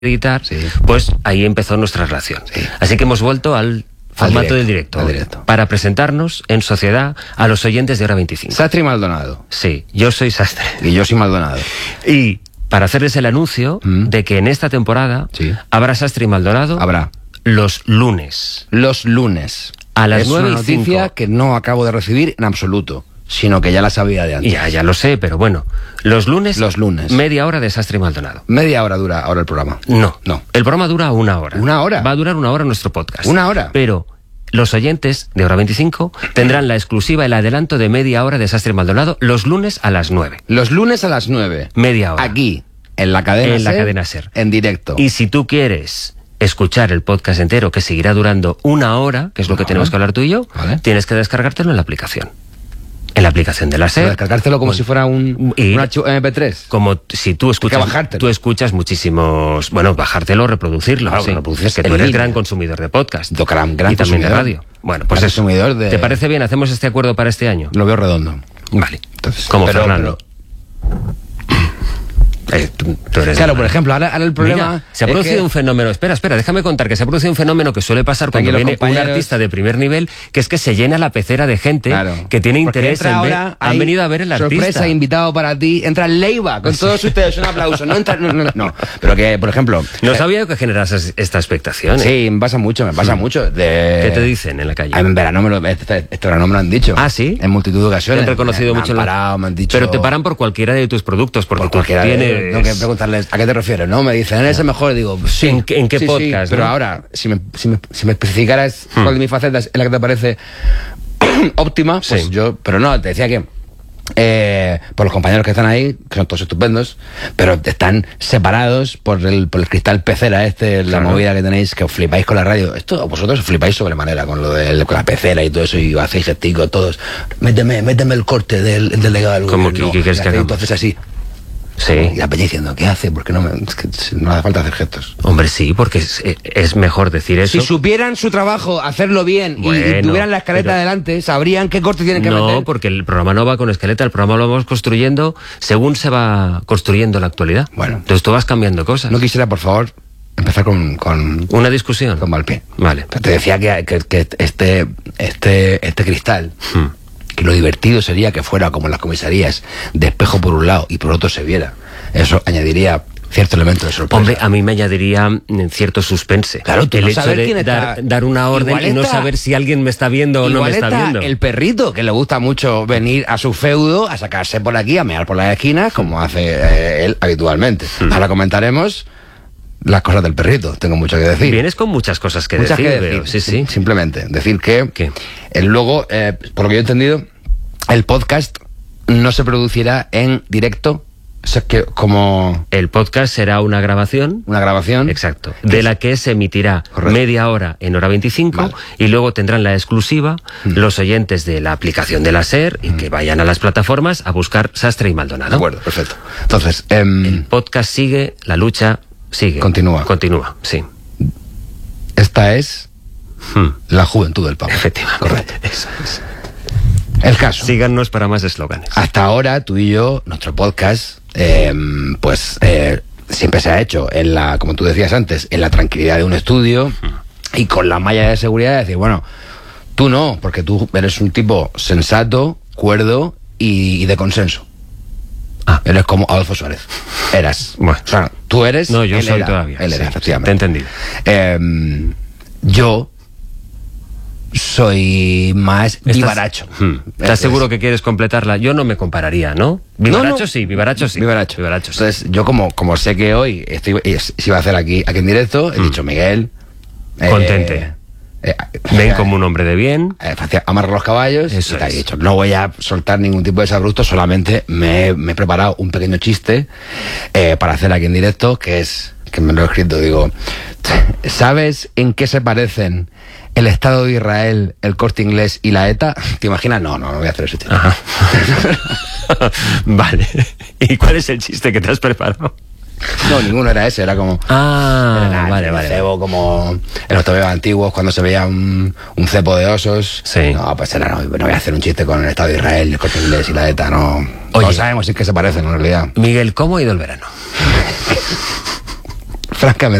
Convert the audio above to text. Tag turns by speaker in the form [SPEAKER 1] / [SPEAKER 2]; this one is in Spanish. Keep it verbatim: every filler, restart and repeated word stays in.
[SPEAKER 1] editar,
[SPEAKER 2] sí.
[SPEAKER 1] pues ahí empezó nuestra relación.
[SPEAKER 2] Sí.
[SPEAKER 1] Así que hemos vuelto al formato
[SPEAKER 2] al directo,
[SPEAKER 1] del directo,
[SPEAKER 2] al directo
[SPEAKER 1] para presentarnos en sociedad a los oyentes de Hora veinticinco.
[SPEAKER 2] Sastre y Maldonado.
[SPEAKER 1] Sí, yo soy Sastre.
[SPEAKER 2] Y yo soy Maldonado.
[SPEAKER 1] Y para hacerles el anuncio
[SPEAKER 2] ¿Mm?
[SPEAKER 1] de que en esta temporada
[SPEAKER 2] sí.
[SPEAKER 1] habrá Sastre y Maldonado
[SPEAKER 2] Habrá.
[SPEAKER 1] los lunes.
[SPEAKER 2] Los lunes.
[SPEAKER 1] A las
[SPEAKER 2] es
[SPEAKER 1] nueve
[SPEAKER 2] una
[SPEAKER 1] y cinco.
[SPEAKER 2] noticia que no acabo de recibir en absoluto, sino que ya la sabía de antes.
[SPEAKER 1] Ya, ya lo sé, pero bueno. Los lunes.
[SPEAKER 2] Los lunes.
[SPEAKER 1] Media hora de Sastre y Maldonado.
[SPEAKER 2] Media hora dura ahora el programa.
[SPEAKER 1] No.
[SPEAKER 2] No.
[SPEAKER 1] El programa dura una hora.
[SPEAKER 2] ¿Una hora?
[SPEAKER 1] Va a durar una hora nuestro podcast.
[SPEAKER 2] ¿Una hora?
[SPEAKER 1] Pero los oyentes de Hora veinticinco tendrán la exclusiva, el adelanto de media hora de Sastre y Maldonado los lunes a las nueve.
[SPEAKER 2] Los lunes a las nueve.
[SPEAKER 1] Media hora.
[SPEAKER 2] Aquí, en la cadena
[SPEAKER 1] En la
[SPEAKER 2] SER.
[SPEAKER 1] cadena SER.
[SPEAKER 2] En directo.
[SPEAKER 1] Y si tú quieres escuchar el podcast entero, que seguirá durando una hora, que es lo que
[SPEAKER 2] Vale.
[SPEAKER 1] tenemos que hablar tú y yo,
[SPEAKER 2] Vale.
[SPEAKER 1] tienes que descargártelo en la aplicación. En la aplicación de la
[SPEAKER 2] Pero
[SPEAKER 1] SER.
[SPEAKER 2] descargártelo como
[SPEAKER 1] Bueno,
[SPEAKER 2] si fuera un,
[SPEAKER 1] y-
[SPEAKER 2] un archivo eme pe tres.
[SPEAKER 1] Como si tú escuchas,
[SPEAKER 2] bajártelo.
[SPEAKER 1] tú escuchas muchísimos, bueno, bajártelo, reproducirlo,
[SPEAKER 2] Claro,
[SPEAKER 1] sí.
[SPEAKER 2] reproducir
[SPEAKER 1] Es que
[SPEAKER 2] en
[SPEAKER 1] tú eres
[SPEAKER 2] línea.
[SPEAKER 1] gran consumidor de podcast
[SPEAKER 2] Yo, gran- gran
[SPEAKER 1] y también de
[SPEAKER 2] consumidor.
[SPEAKER 1] radio. Bueno, pues
[SPEAKER 2] Gran
[SPEAKER 1] eso.
[SPEAKER 2] consumidor de-
[SPEAKER 1] ¿Te parece bien? ¿Hacemos este acuerdo para este año?
[SPEAKER 2] Lo veo redondo.
[SPEAKER 1] Vale.
[SPEAKER 2] Entonces,
[SPEAKER 1] Como
[SPEAKER 2] pero-
[SPEAKER 1] Fernando. Eh, tú- tú eres
[SPEAKER 2] Claro,
[SPEAKER 1] el-
[SPEAKER 2] por ejemplo, ahora, ahora el problema.
[SPEAKER 1] Mira, se ha
[SPEAKER 2] es
[SPEAKER 1] producido
[SPEAKER 2] que-
[SPEAKER 1] un fenómeno. Espera, espera, déjame contar que se ha producido un fenómeno que suele pasar cuando
[SPEAKER 2] Tranquilos,
[SPEAKER 1] viene un
[SPEAKER 2] compañeros.
[SPEAKER 1] artista de primer nivel, que es que se llena la pecera de gente
[SPEAKER 2] Claro.
[SPEAKER 1] que tiene
[SPEAKER 2] Porque
[SPEAKER 1] interés
[SPEAKER 2] entra
[SPEAKER 1] en ver.
[SPEAKER 2] ahora,
[SPEAKER 1] Han
[SPEAKER 2] hay
[SPEAKER 1] venido a ver el artista.
[SPEAKER 2] Sorpresa, invitado para ti. Entra Leiva, con todos ustedes. Un aplauso. No, entra, no, no, no. Pero que, por ejemplo.
[SPEAKER 1] No
[SPEAKER 2] eh,
[SPEAKER 1] sabía que generas esta expectación. ¿eh?
[SPEAKER 2] Sí, me pasa mucho, me pasa mucho. De...
[SPEAKER 1] ¿Qué te dicen en la calle?
[SPEAKER 2] En verano me lo, este, este verano me lo han dicho.
[SPEAKER 1] Ah, ¿sí?
[SPEAKER 2] En multitud de
[SPEAKER 1] Te
[SPEAKER 2] ocasiones.
[SPEAKER 1] han reconocido
[SPEAKER 2] me,
[SPEAKER 1] mucho
[SPEAKER 2] me
[SPEAKER 1] la-
[SPEAKER 2] han parado, me han dicho.
[SPEAKER 1] Pero te paran por cualquiera de tus productos, porque
[SPEAKER 2] por
[SPEAKER 1] tú
[SPEAKER 2] cualquiera. de-
[SPEAKER 1] tienes...
[SPEAKER 2] Tengo que preguntarles, ¿a qué te refieres? No, me dicen, ¿eres el mejor? Digo, sí.
[SPEAKER 1] ¿En qué- en qué
[SPEAKER 2] sí, sí,
[SPEAKER 1] podcast,
[SPEAKER 2] pero
[SPEAKER 1] no?
[SPEAKER 2] ahora, si me, si me, si me especificaras
[SPEAKER 1] Hmm.
[SPEAKER 2] cuál de mis facetas es la que te parece óptima, pues
[SPEAKER 1] Sí.
[SPEAKER 2] yo. Pero no, te decía que. Eh, por los compañeros que están ahí, que son todos estupendos, pero están separados por el, por el cristal pecera este, la
[SPEAKER 1] Claro.
[SPEAKER 2] movida que tenéis, que os flipáis con la radio. Esto vosotros os flipáis sobremanera con lo de con la pecera y todo eso, y hacéis gesticos todos. Méteme, méteme el corte del, del delegado del
[SPEAKER 1] ¿Cómo
[SPEAKER 2] gobierno.
[SPEAKER 1] que- qué quieres
[SPEAKER 2] Y
[SPEAKER 1] que
[SPEAKER 2] hacéis
[SPEAKER 1] hagamos?
[SPEAKER 2] entonces así.
[SPEAKER 1] Sí.
[SPEAKER 2] Y la peña diciendo, ¿qué hace? Porque no, me, es que no hace falta hacer gestos.
[SPEAKER 1] Hombre, sí, porque es, es mejor decir eso.
[SPEAKER 2] Si supieran su trabajo, hacerlo bien, y- y,
[SPEAKER 1] Bueno,
[SPEAKER 2] tuvieran la escaleta
[SPEAKER 1] pero-
[SPEAKER 2] adelante, sabrían qué corte tienen que
[SPEAKER 1] No,
[SPEAKER 2] meter.
[SPEAKER 1] porque el programa no va con escaleta, el programa lo vamos construyendo según se va construyendo la actualidad.
[SPEAKER 2] Bueno.
[SPEAKER 1] Entonces tú vas cambiando cosas.
[SPEAKER 2] No quisiera, por favor, empezar con, con,
[SPEAKER 1] Una discusión.
[SPEAKER 2] con mal pie.
[SPEAKER 1] Vale.
[SPEAKER 2] Pero te decía que, que- que este, este, este cristal,
[SPEAKER 1] Hmm.
[SPEAKER 2] que lo divertido sería que fuera como en las comisarías, de espejo por un lado y por otro se viera. Eso añadiría cierto elemento de sorpresa.
[SPEAKER 1] Hombre, a mí me añadiría mm, cierto suspense.
[SPEAKER 2] Claro, tú
[SPEAKER 1] el
[SPEAKER 2] no
[SPEAKER 1] hecho
[SPEAKER 2] saber
[SPEAKER 1] de
[SPEAKER 2] quién está-
[SPEAKER 1] dar, dar una orden
[SPEAKER 2] Igual
[SPEAKER 1] y no
[SPEAKER 2] está-
[SPEAKER 1] saber si alguien me está viendo o no
[SPEAKER 2] Igual
[SPEAKER 1] me está,
[SPEAKER 2] está
[SPEAKER 1] viendo.
[SPEAKER 2] el perrito, que le gusta mucho venir a su feudo, a sacarse por aquí, a mear por las esquinas, como hace eh, él habitualmente.
[SPEAKER 1] Hmm.
[SPEAKER 2] Ahora comentaremos las cosas del perrito, tengo mucho que decir.
[SPEAKER 1] Vienes con muchas cosas que
[SPEAKER 2] Muchas
[SPEAKER 1] decir,
[SPEAKER 2] que
[SPEAKER 1] veo.
[SPEAKER 2] decir.
[SPEAKER 1] Sí, sí.
[SPEAKER 2] Simplemente decir que
[SPEAKER 1] ¿Qué?
[SPEAKER 2] el luego, eh, por lo que yo he entendido, el podcast no se producirá en directo, o sea, que como
[SPEAKER 1] El podcast será una grabación.
[SPEAKER 2] una grabación.
[SPEAKER 1] Exacto. De la que se emitirá
[SPEAKER 2] Correcto.
[SPEAKER 1] media hora en Hora veinticinco
[SPEAKER 2] Vale.
[SPEAKER 1] y luego tendrán la exclusiva los oyentes de la aplicación de la SER y que vayan a las plataformas a buscar Sastre y Maldonado.
[SPEAKER 2] De acuerdo, perfecto. Entonces, em,
[SPEAKER 1] El podcast sigue, la lucha sigue.
[SPEAKER 2] Continúa.
[SPEAKER 1] Continúa, sí.
[SPEAKER 2] esta es
[SPEAKER 1] Hmm.
[SPEAKER 2] la juventud del Papa.
[SPEAKER 1] Efectivamente.
[SPEAKER 2] Correcto.
[SPEAKER 1] Eso es.
[SPEAKER 2] El caso.
[SPEAKER 1] Síganos para más eslóganes.
[SPEAKER 2] Hasta ahora, tú y yo, nuestro podcast, eh, pues eh, siempre se ha hecho en la, como tú decías antes, en la tranquilidad de un estudio y con la malla de seguridad de decir, bueno, tú no, porque tú eres un tipo sensato, cuerdo y, y de consenso.
[SPEAKER 1] Ah.
[SPEAKER 2] Eres como Adolfo Suárez. Eras.
[SPEAKER 1] Bueno.
[SPEAKER 2] O sea, tú eres.
[SPEAKER 1] No, yo
[SPEAKER 2] él
[SPEAKER 1] soy
[SPEAKER 2] era,
[SPEAKER 1] todavía.
[SPEAKER 2] Él
[SPEAKER 1] sí,
[SPEAKER 2] era,
[SPEAKER 1] sí,
[SPEAKER 2] efectivamente.
[SPEAKER 1] te he entendido.
[SPEAKER 2] Eh, yo soy más
[SPEAKER 1] Estás-
[SPEAKER 2] vivaracho.
[SPEAKER 1] Hmm. ¿Estás seguro que quieres completarla? Yo no me compararía, ¿no? Vivaracho
[SPEAKER 2] No, no.
[SPEAKER 1] sí, vivaracho sí.
[SPEAKER 2] Vivaracho.
[SPEAKER 1] Vivaracho sí.
[SPEAKER 2] Entonces, yo como, como sé que hoy estoy, es- se iba a hacer aquí, aquí en directo, he
[SPEAKER 1] Mm.
[SPEAKER 2] dicho, Miguel... eh,
[SPEAKER 1] Contente.
[SPEAKER 2] eh,
[SPEAKER 1] Ven
[SPEAKER 2] eh,
[SPEAKER 1] como un hombre de bien.
[SPEAKER 2] eh, hacia- amarra los caballos.
[SPEAKER 1] Eso
[SPEAKER 2] y te he
[SPEAKER 1] es.
[SPEAKER 2] dicho, no voy a soltar ningún tipo de desabrupto, solamente me, he- me he preparado un pequeño chiste eh, para hacer aquí en directo, que es, que me lo he escrito, digo, ¿sabes en qué se parecen el Estado de Israel, el Corte Inglés y la ETA? ¿Te imaginas? No, no, no voy a hacer ese chiste.
[SPEAKER 1] Ajá. Vale. ¿Y cuál es el chiste que te has preparado?
[SPEAKER 2] No, ninguno era ese, era como...
[SPEAKER 1] Ah,
[SPEAKER 2] Era nada,
[SPEAKER 1] vale,
[SPEAKER 2] el
[SPEAKER 1] vale.
[SPEAKER 2] cebo como en los tobeos antiguos cuando se veía un, un cepo de osos.
[SPEAKER 1] Sí.
[SPEAKER 2] No, pues era, no, no voy a hacer un chiste con el Estado de Israel, el Corte Inglés y la ETA, no.
[SPEAKER 1] Oye.
[SPEAKER 2] No sabemos si es que se parecen en realidad.
[SPEAKER 1] Miguel, ¿cómo ha ido el verano?
[SPEAKER 2] francamente.